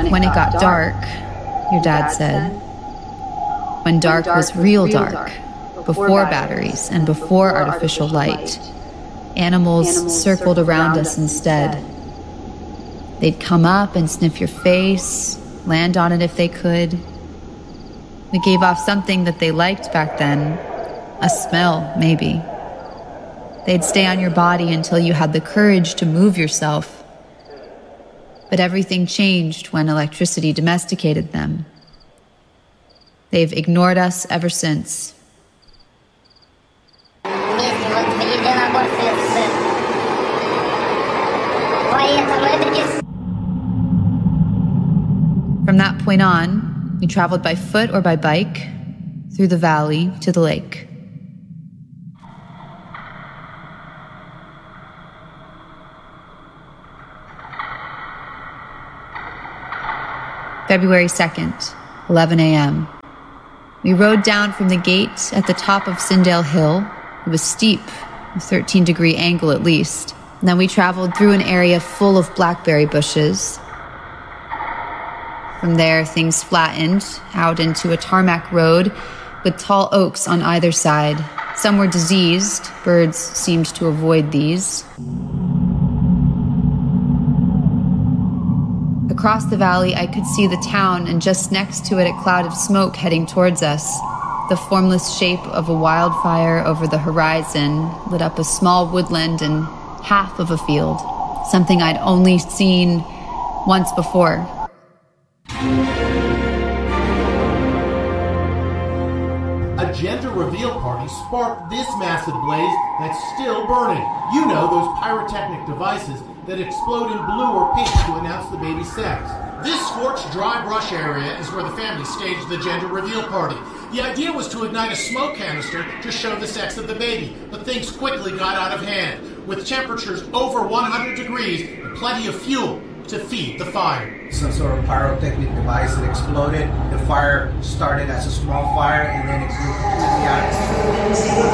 when it got dark, your dad said, when dark was real dark, before batteries and before artificial light, animals circled around us instead. They'd come up and sniff your face, land on it if they could. We gave off something that they liked back then, a smell, maybe. They'd stay on your body until you had the courage to move yourself. But everything changed when electricity domesticated them. They've ignored us ever since. From that point on, we traveled by foot or by bike, through the valley to the lake. February 2nd, 11 a.m. We rode down from the gate at the top of Sindale Hill. It was steep, a 13-degree angle at least. And then we traveled through an area full of blackberry bushes. From there, things flattened out into a tarmac road with tall oaks on either side. Some were diseased. Birds seemed to avoid these. Across the valley, I could see the town, and just next to it, a cloud of smoke heading towards us. The formless shape of a wildfire over the horizon lit up a small woodland and half of a field, something I'd only seen once before. A gender reveal party sparked this massive blaze that's still burning. You know, those pyrotechnic devices that explode in blue or pink to announce the baby's sex. This scorched dry brush area is where the family staged the gender reveal party. The idea was to ignite a smoke canister to show the sex of the baby, but things quickly got out of hand, with temperatures over 100 degrees and plenty of fuel to feed the fire. Some sort of pyrotechnic device that exploded. The fire started as a small fire and then it grew completely out.